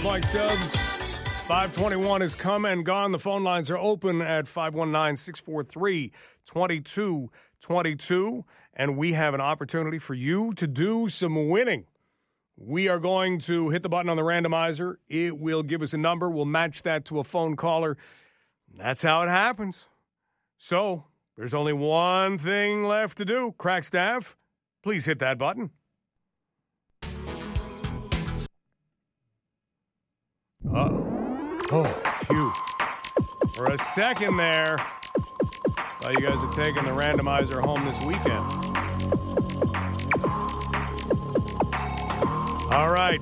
Mike Stubbs. 521 has come and gone. The phone lines are open at 519-643-2222. And we have an opportunity for you to do some winning. We are going to hit the button on the randomizer. It will give us a number. We'll match that to a phone caller. That's how it happens. So there's only one thing left to do. Crack staff, please hit that button. Oh, phew. For a second there, thought you guys are taking the randomizer home this weekend. All right.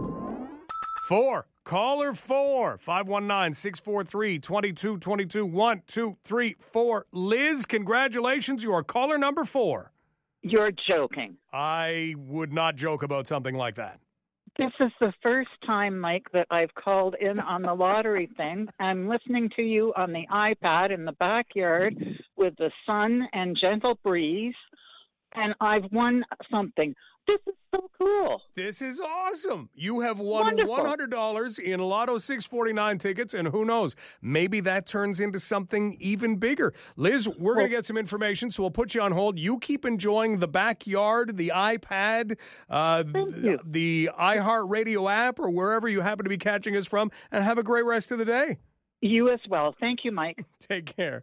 Caller 4, 519-643-2222. 1, 2, 3, 4. Liz, congratulations. You are caller number 4. You're joking. I would not joke about something like that. This is the first time, Mike, that I've called in on the lottery thing. I'm listening to you on the iPad in the backyard with the sun and gentle breeze, and I've won something. This is so cool. This is awesome. You have won Wonderful. $100 in Lotto 649 tickets, and who knows, maybe that turns into something even bigger. Liz, we're going to get some information, so we'll put you on hold. You keep enjoying the backyard, the iPad, the iHeartRadio app, or wherever you happen to be catching us from, and have a great rest of the day. You as well. Thank you, Mike. Take care.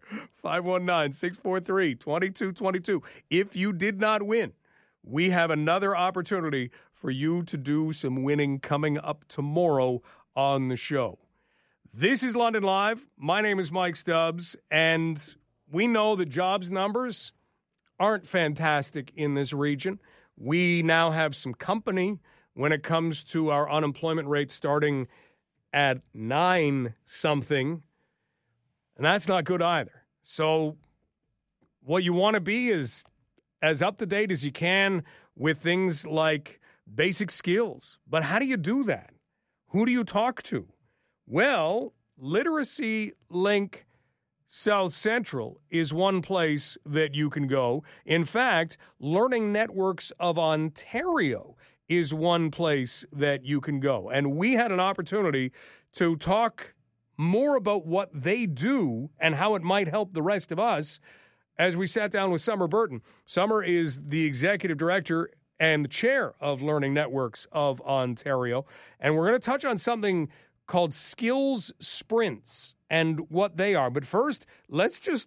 519-643-2222. If you did not win, we have another opportunity for you to do some winning coming up tomorrow on the show. This is London Live. My name is Mike Stubbs, and we know the jobs numbers aren't fantastic in this region. We now have some company when it comes to our unemployment rate starting at 9-something, and that's not good either. So what you want to be is as up-to-date as you can with things like basic skills. But how do you do that? Who do you talk to? Well, Literacy Link South Central is one place that you can go. In fact, Learning Networks of Ontario is one place that you can go. And we had an opportunity to talk more about what they do and how it might help the rest of us as we sat down with Summer Burton. Summer is the executive director and the chair of Learning Networks of Ontario. And we're going to touch on something called skills sprints and what they are. But first, let's just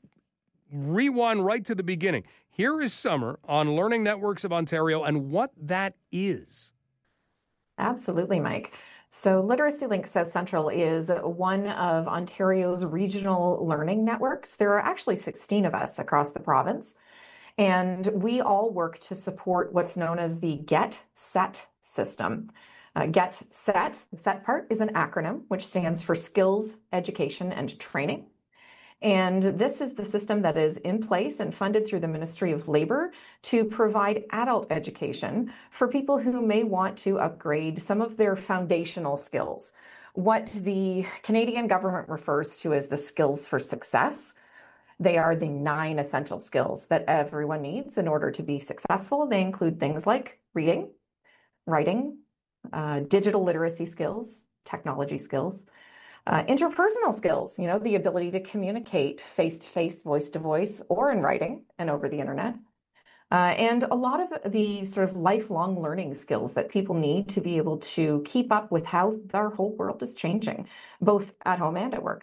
rewind right to the beginning. Here is Summer on Learning Networks of Ontario and what that is. Absolutely, Mike. So Literacy Link South Central is one of Ontario's regional learning networks. There are actually 16 of us across the province, and we all work to support what's known as the Get Set system. Get Set, the set part is an acronym which stands for Skills, Education, and Training. And this is the system that is in place and funded through the Ministry of Labour to provide adult education for people who may want to upgrade some of their foundational skills. What the Canadian government refers to as the skills for success. They are the 9 essential skills that everyone needs in order to be successful. They include things like reading, writing, digital literacy skills, technology skills, interpersonal skills, the ability to communicate face-to-face, voice-to-voice, or in writing and over the internet. And a lot of the sort of lifelong learning skills that people need to be able to keep up with how our whole world is changing, both at home and at work.